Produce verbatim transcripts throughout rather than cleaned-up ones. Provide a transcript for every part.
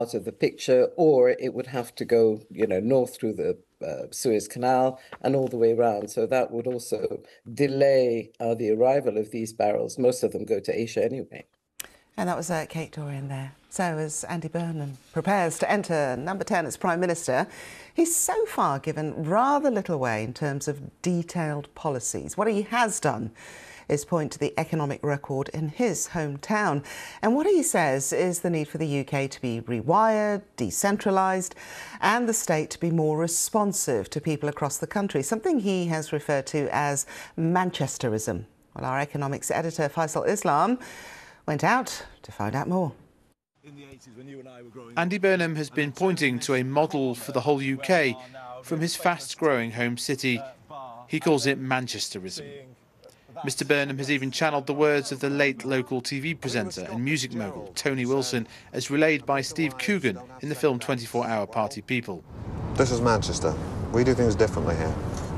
out of the picture, or it would have to go, you know, north through the uh, Suez Canal and all the way around. So that would also delay uh, the arrival of these barrels. Most of them go to Asia anyway. And that was uh, Kate Dorian there. So as Andy Burnham prepares to enter number ten as Prime Minister, he's so far given rather little way in terms of detailed policies. What he has done is point to the economic record in his hometown. And what he says is the need for the U K to be rewired, decentralised, and the state to be more responsive to people across the country, something he has referred to as Manchesterism. Well, our economics editor, Faisal Islam, went out to find out more. Andy Burnham has been pointing to a model for the whole U K from his fast-growing home city. He calls it Manchesterism. Mister Burnham has even channelled the words of the late local T V presenter and music mogul Tony Wilson, as relayed by Steve Coogan in the film twenty-four hour Party People. This is Manchester. We do things differently here.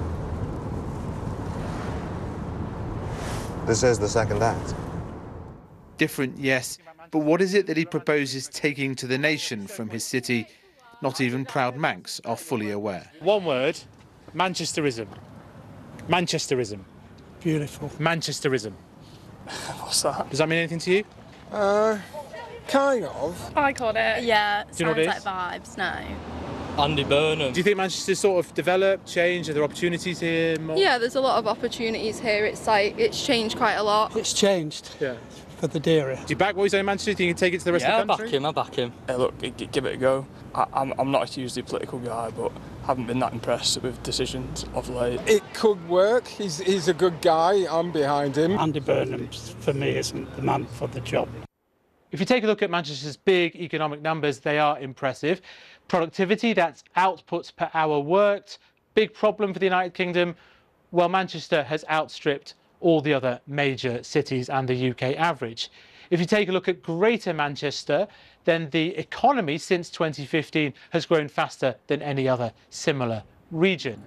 This is the second act. Different, yes, but what is it that he proposes taking to the nation from his city? Not even proud Mancs are fully aware. One word, Manchesterism. Manchesterism. Beautiful. Manchesterism. What's that? Does that mean anything to you? Uh, kind of. I caught it. Yeah, Do you know what it sounds is? like vibes, no. Andy Burnham. Do you think Manchester's sort of developed, changed? Are there opportunities here? More? Yeah, there's a lot of opportunities here. It's like, it's changed quite a lot. It's changed. Yeah. For the dearer. Do you back what he's doing in Manchester? Do you think you can take it to the rest yeah, of the country? Yeah, I back him, I back him. Hey, look, g give it a go. I, I'm, I'm not a hugely political guy, but haven't been that impressed with decisions of late. It could work. He's, he's a good guy. I'm behind him. Andy Burnham, for me, isn't the man for the job. If you take a look at Manchester's big economic numbers, they are impressive. Productivity, that's outputs per hour worked. Big problem for the United Kingdom. Well, Manchester has outstripped all the other major cities and the U K average. If you take a look at Greater Manchester, then the economy since twenty fifteen has grown faster than any other similar region.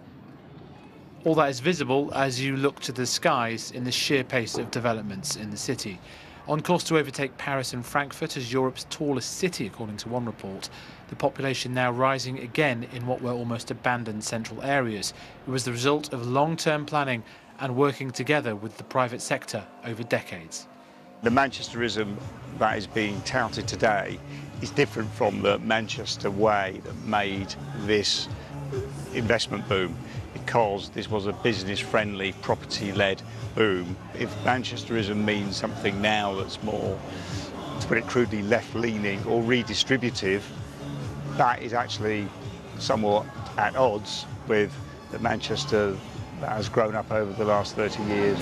All that is visible as you look to the skies in the sheer pace of developments in the city. On course to overtake Paris and Frankfurt as Europe's tallest city, according to one report. The population now rising again in what were almost abandoned central areas. It was the result of long-term planning and working together with the private sector over decades. The Manchesterism that is being touted today is different from the Manchester way that made this investment boom, because this was a business-friendly, property-led boom. If Manchesterism means something now that's more, to put it crudely, left-leaning or redistributive, that is actually somewhat at odds with the Manchester that has grown up over the last thirty years.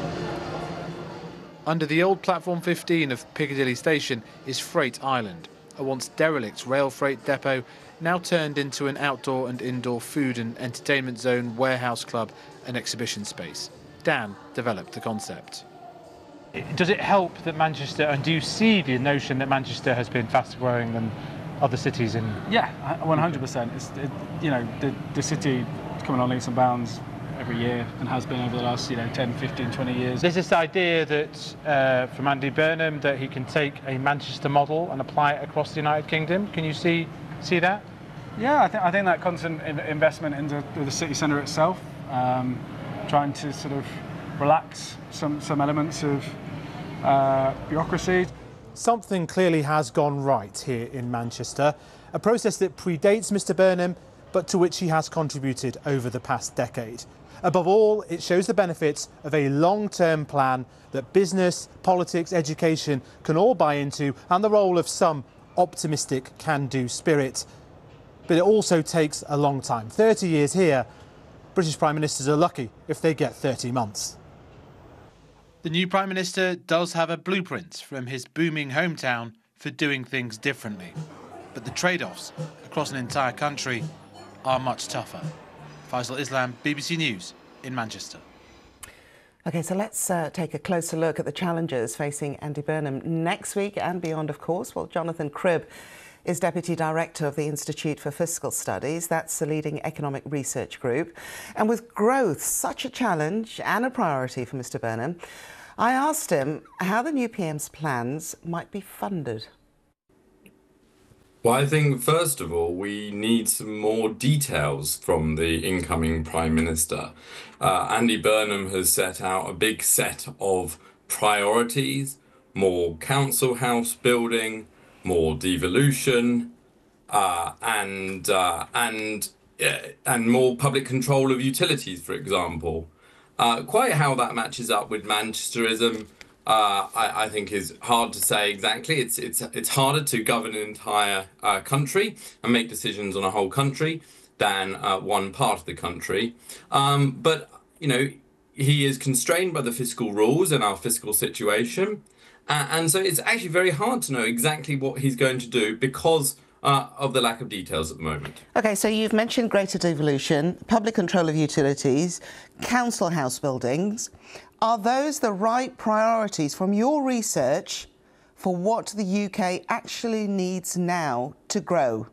Under the old Platform fifteen of Piccadilly Station is Freight Island, a once derelict rail freight depot now turned into an outdoor and indoor food and entertainment zone, warehouse club and exhibition space. Dan developed the concept. Does it help that Manchester, and do you see the notion that Manchester has been faster growing than other cities in? Yeah, one hundred percent. It's, it, you know, the, the city is coming on leaps and bounds every year and has been over the last, you know, ten, fifteen, twenty years. There's this idea that uh, from Andy Burnham that he can take a Manchester model and apply it across the United Kingdom. Can you see see that? Yeah, I think I think that constant investment into the city centre itself, um, trying to sort of relax some some elements of uh, bureaucracy. Something clearly has gone right here in Manchester, a process that predates Mr Burnham, but to which he has contributed over the past decade. Above all, it shows the benefits of a long-term plan that business, politics, education can all buy into, and the role of some optimistic can-do spirit. But it also takes a long time. thirty years here, British Prime Ministers are lucky if they get thirty months. The new Prime Minister does have a blueprint from his booming hometown for doing things differently. But the trade-offs across an entire country are much tougher. Faisal Islam, B B C News in Manchester. OK, so let's uh, take a closer look at the challenges facing Andy Burnham next week and beyond, of course. Well, Jonathan Cribb is Deputy Director of the Institute for Fiscal Studies. That's the leading economic research group. And with growth such a challenge and a priority for Mr Burnham, I asked him how the new P M's plans might be funded. Well, I think, first of all, we need some more details from the incoming Prime Minister. Uh, Andy Burnham has set out a big set of priorities: more council house building, more devolution, uh, and uh, and uh, and more public control of utilities, for example. Uh, quite how that matches up with Manchesterism, uh, I, I think is hard to say exactly. It's it's it's harder to govern an entire uh, country and make decisions on a whole country than uh, one part of the country. Um, but you know, he is constrained by the fiscal rules and our fiscal situation, uh, and so it's actually very hard to know exactly what he's going to do because uh, of the lack of details at the moment. OK, so you've mentioned greater devolution, public control of utilities, council house buildings. Are those the right priorities from your research for what the U K actually needs now to grow?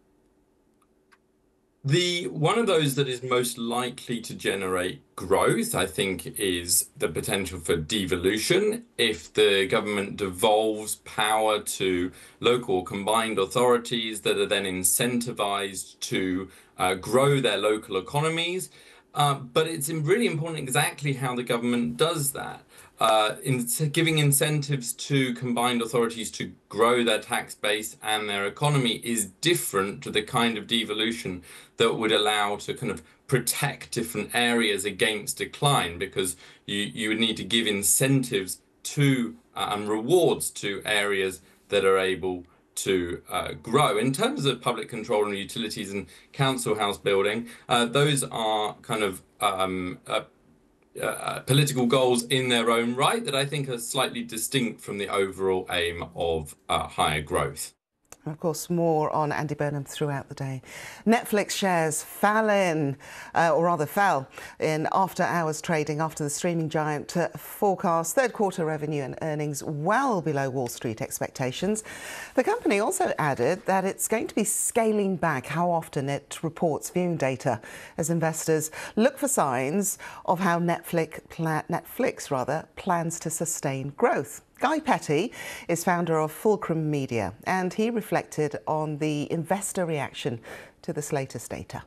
The one of those that is most likely to generate growth, I think, is the potential for devolution. If the government devolves power to local combined authorities that are then incentivized to uh, grow their local economies. Uh, but it's really important exactly how the government does that. Uh, in giving incentives to combined authorities to grow their tax base and their economy is different to the kind of devolution that would allow to kind of protect different areas against decline, because you, you would need to give incentives to uh, and rewards to areas that are able to uh, grow. In terms of public control and utilities and council house building, uh, those are kind of um, uh, uh, political goals in their own right that I think are slightly distinct from the overall aim of uh, higher growth. And of course, more on Andy Burnham throughout the day. Netflix shares fell in, uh, or rather fell, in after-hours trading after the streaming giant uh, forecast third quarter revenue and earnings well below Wall Street expectations. The company also added that it's going to be scaling back how often it reports viewing data as investors look for signs of how Netflix, pla- Netflix rather, plans to sustain growth. Guy Petty is founder of Fulcrum Media, and he reflected on the investor reaction to this latest data.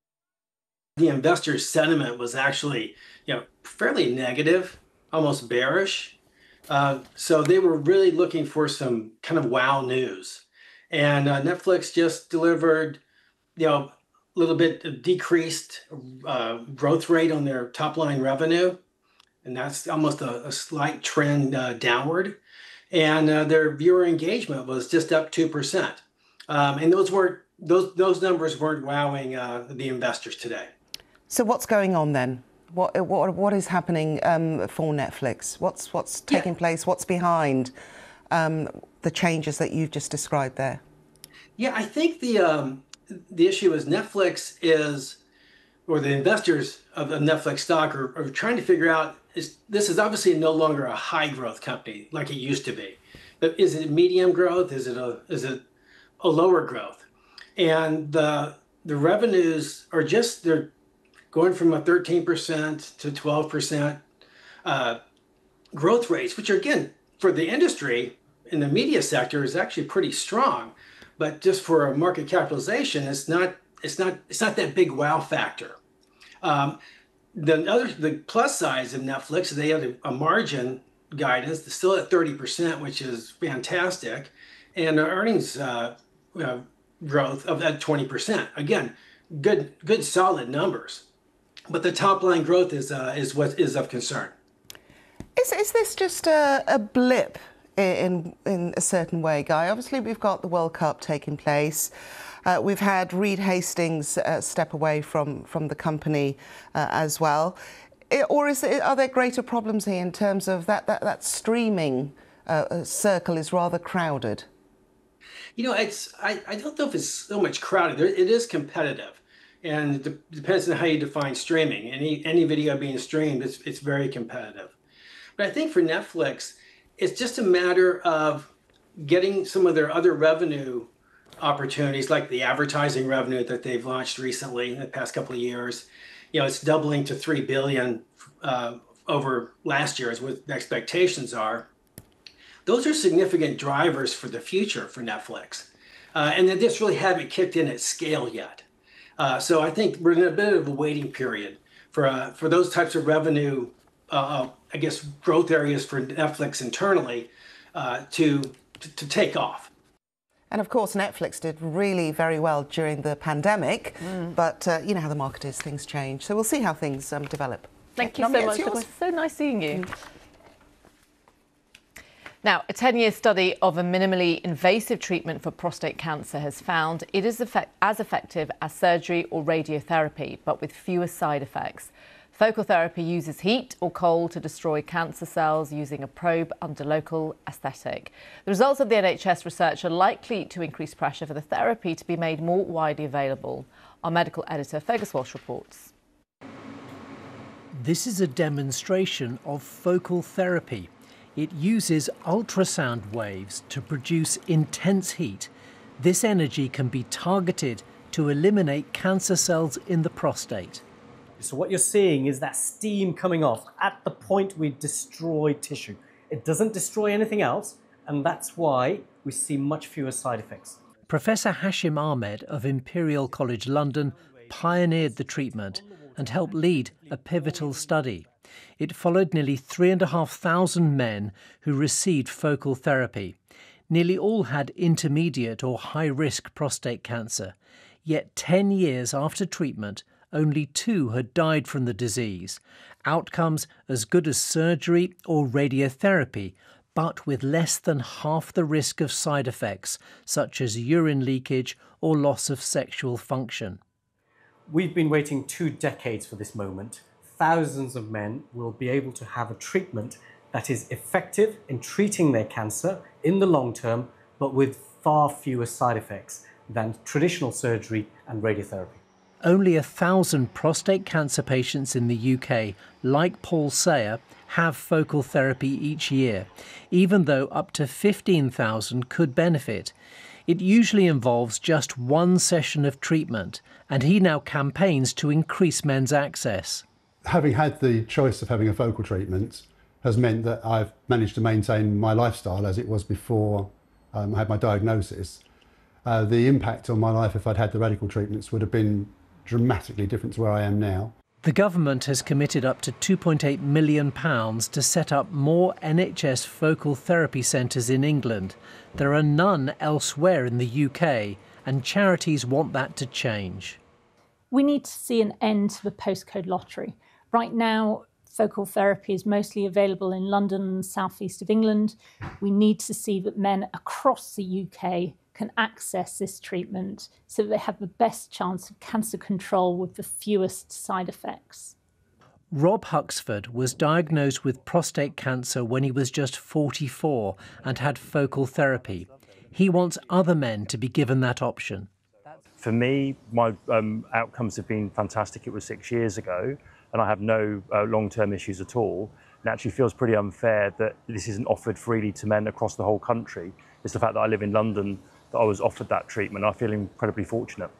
The investor sentiment was actually, you know, fairly negative, almost bearish. Uh, so they were really looking for some kind of wow news. And uh, Netflix just delivered, you know, a little bit of decreased uh, growth rate on their top line revenue. And that's almost a, a slight trend uh, downward. And uh, their viewer engagement was just up two percent. Um, and those weren't those those numbers weren't wowing uh, the investors today. So what's going on then? What what what is happening um, for Netflix? What's what's taking yeah. place? What's behind um, the changes that you've just described there? Yeah, I think the um, the issue is Netflix is, or the investors of, of Netflix stock are, are trying to figure out. Is, this is obviously no longer a high growth company like it used to be. But is it medium growth? Is it a is it a lower growth? And the the revenues are just they're going from a thirteen percent to twelve percent uh, growth rates, which are again for the industry in the media sector is actually pretty strong. But just for a market capitalization, it's not it's not it's not that big wow factor. Um, The other, the plus size of Netflix, they have a, a margin guidance that's still at thirty percent, which is fantastic, and our earnings uh, uh, growth of at twenty percent. Again, good, good, solid numbers, but the top line growth is uh, is what is of concern. Is is this just a, a blip in in a certain way, Guy? Obviously, we've got the World Cup taking place. Uh, we've had Reed Hastings uh, step away from, from the company uh, as well. It, or is it, are there greater problems here in terms of that, that, that streaming uh, circle is rather crowded? You know, it's I, I don't know if it's so much crowded. It is competitive. And it de- depends on how you define streaming. Any any video being streamed, it's, it's very competitive. But I think for Netflix, it's just a matter of getting some of their other revenue opportunities, like the advertising revenue that they've launched recently in the past couple of years. You know, it's doubling to three billion dollars uh, over last year is what the expectations are. Those are significant drivers for the future for Netflix. uh, and they just really haven't kicked in at scale yet. Uh, so I think we're in a bit of a waiting period for uh, for those types of revenue, uh, I guess, growth areas for Netflix internally uh, to, to to take off. And of course, Netflix did really very well during the pandemic, mm. but uh, you know how the market is, things change. So we'll see how things um, develop. Thank you so much. It was so nice seeing you. Mm. Now, a ten-year study of a minimally invasive treatment for prostate cancer has found it is effect as effective as surgery or radiotherapy, but with fewer side effects. Focal therapy uses heat or cold to destroy cancer cells using a probe under local anaesthetic. The results of the N H S research are likely to increase pressure for the therapy to be made more widely available. Our medical editor, Fergus Walsh, reports. This is a demonstration of focal therapy. It uses ultrasound waves to produce intense heat. This energy can be targeted to eliminate cancer cells in the prostate. So what you're seeing is that steam coming off at the point we destroy tissue. It doesn't destroy anything else, and that's why we see much fewer side effects. Professor Hashim Ahmed of Imperial College London pioneered the treatment and helped lead a pivotal study. It followed nearly three and a half thousand men who received focal therapy. Nearly all had intermediate or high-risk prostate cancer. Yet ten years after treatment, only two had died from the disease. Outcomes as good as surgery or radiotherapy, but with less than half the risk of side effects, such as urine leakage or loss of sexual function. We've been waiting two decades for this moment. Thousands of men will be able to have a treatment that is effective in treating their cancer in the long term, but with far fewer side effects than traditional surgery and radiotherapy. Only a thousand prostate cancer patients in the U K, like Paul Sayer, have focal therapy each year, even though up to fifteen thousand could benefit. It usually involves just one session of treatment, and he now campaigns to increase men's access. Having had the choice of having a focal treatment has meant that I've managed to maintain my lifestyle as it was before um, I had my diagnosis. Uh, the impact on my life if I'd had the radical treatments would have been dramatically different to where I am now. The government has committed up to two point eight million pounds to set up more N H S focal therapy centres in England. There are none elsewhere in the U K, and charities want that to change. We need to see an end to the postcode lottery. Right now, focal therapy is mostly available in London and the southeast of England. We need to see that men across the U K can access this treatment so that they have the best chance of cancer control with the fewest side effects. Rob Huxford was diagnosed with prostate cancer when he was just forty-four and had focal therapy. He wants other men to be given that option. For me, my um, outcomes have been fantastic. It was six years ago, and I have no uh, long-term issues at all. It actually feels pretty unfair that this isn't offered freely to men across the whole country. It's the fact that I live in London that I was offered that treatment. I feel incredibly fortunate.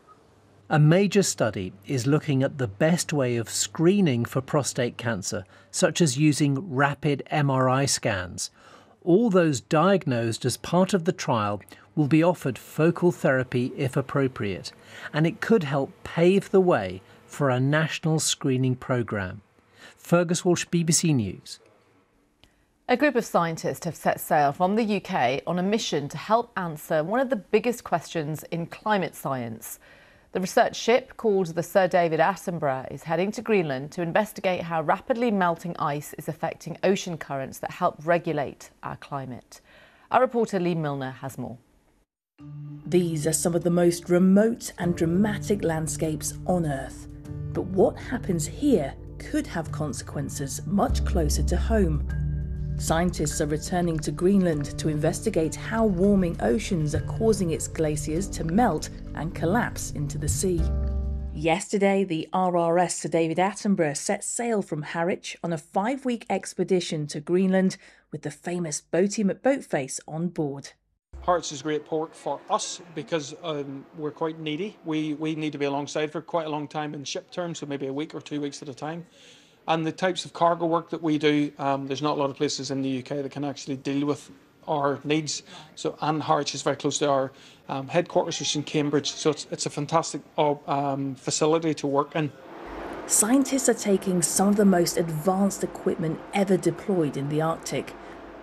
A major study is looking at the best way of screening for prostate cancer, such as using rapid M R I scans. All those diagnosed as part of the trial will be offered focal therapy if appropriate, and it could help pave the way for a national screening programme. Fergus Walsh, B B C News. A group of scientists have set sail from the U K on a mission to help answer one of the biggest questions in climate science. The research ship, called the Sir David Attenborough, is heading to Greenland to investigate how rapidly melting ice is affecting ocean currents that help regulate our climate. Our reporter Lee Milner has more. These are some of the most remote and dramatic landscapes on Earth. But what happens here could have consequences much closer to home. Scientists are returning to Greenland to investigate how warming oceans are causing its glaciers to melt and collapse into the sea. Yesterday, the R R S Sir David Attenborough set sail from Harwich on a five-week expedition to Greenland with the famous Boaty McBoatface on board. Harwich is a great port for us because um, we're quite needy. We, we need to be alongside for quite a long time in ship terms, so maybe a week or two weeks at a time. And the types of cargo work that we do, um, there's not a lot of places in the U K that can actually deal with our needs. So, and Harwich is very close to our um, headquarters, which is in Cambridge. So it's, it's a fantastic um, facility to work in. Scientists are taking some of the most advanced equipment ever deployed in the Arctic,